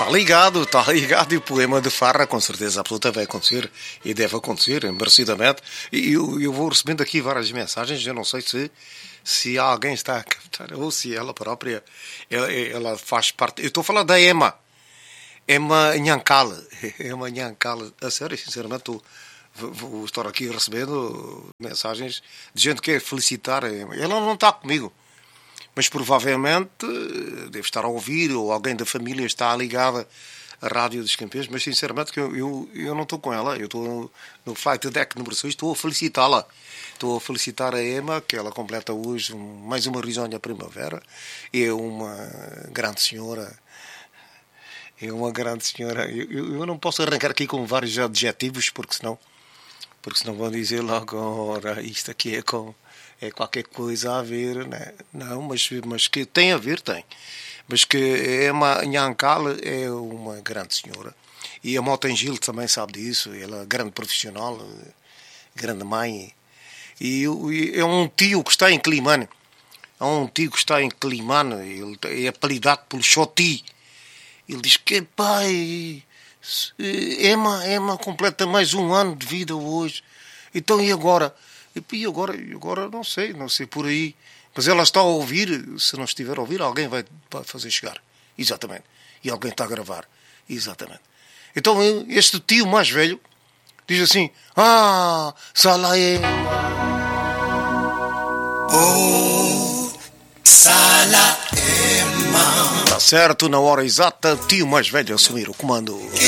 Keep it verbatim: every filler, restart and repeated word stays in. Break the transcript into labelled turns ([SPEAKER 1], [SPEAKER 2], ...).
[SPEAKER 1] Está ligado, está ligado, e o poema de Farra com certeza absoluta vai acontecer e deve acontecer, merecidamente. E eu, eu vou recebendo aqui várias mensagens, eu não sei se, se alguém está a captar ou se ela própria, ela, ela faz parte. Eu estou a falar da Emma, Emma Nhankale, Emma Nhankale, a sério, sinceramente, estou, vou estar aqui recebendo mensagens de gente que quer felicitar a Emma. Ela não está comigo, mas provavelmente deve estar a ouvir, ou alguém da família está ligada à Rádio dos Campeões, mas sinceramente que eu, eu, eu não estou com ela, eu estou no Flight Deck número seis, estou a felicitá-la. Estou a felicitar a Emma, que ela completa hoje mais uma risonha primavera. É uma grande senhora, é uma grande senhora. Eu, eu não posso arrancar aqui com vários adjetivos, porque senão, porque senão vão dizer logo, ora, isto aqui é com... é qualquer coisa a ver, né? Não, mas, mas que tem a ver, tem. Mas que Emma Nhankale é uma grande senhora. E a Motengil também sabe disso. Ela é grande profissional, grande mãe. E, e é um tio que está em Climane. É um tio que está em Climane. Ele é apelidado pelo Xoti. Ele diz que, pai, Emma, Emma completa mais um ano de vida hoje. Então, e agora? E agora, agora não sei, não sei por aí. Mas ela está a ouvir, se não estiver a ouvir, alguém vai fazer chegar. Exatamente. E alguém está a gravar. Exatamente. Então este tio mais velho diz assim: Ah, Salaema.
[SPEAKER 2] Oh, Salaema.
[SPEAKER 1] Está certo, na hora exata, tio mais velho assumir o comando.